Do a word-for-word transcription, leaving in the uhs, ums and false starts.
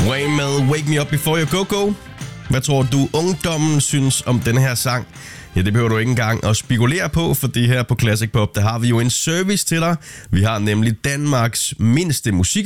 Wayne med Wake Me Up Before You Go Go. Hvad tror du, ungdommen synes om denne her sang? Ja, det behøver du ikke engang at spekulere på, for det her på Classic Pop, der har vi jo en service til dig. Vi har nemlig Danmarks mindste musik